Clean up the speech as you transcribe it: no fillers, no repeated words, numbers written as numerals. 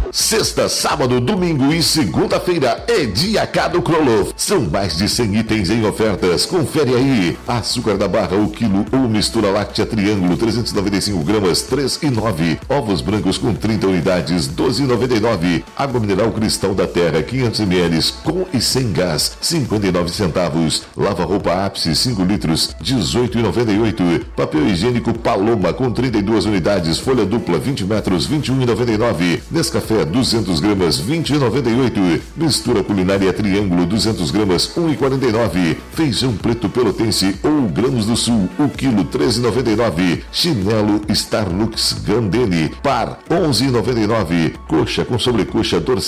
Sexta, sábado, domingo e segunda-feira é Dia K do Kroloff. São mais de 100 itens em ofertas. Confere aí. Açúcar da barra, o quilo ou mistura láctea triângulo, 395 gramas, 3,9. Ovos brancos com 30 unidades, 12,99. Água mineral Cristal da Terra, 500 ml, com e sem gás, 59 centavos. Lava-roupa Ápice, 5 litros, 18,98. Papel higiênico Paloma, com 32 unidades, folha dupla, 20 metros, 21,99. Nescafé, 200 gramas, 20,98. Mistura culinária Triângulo, 200 gramas, 1,49. Feijão preto pelotense ou grãos do sul, o quilo, 13,99. Chinelo Starlux Grandene, par, 11,99. Coxa com sobrecoxa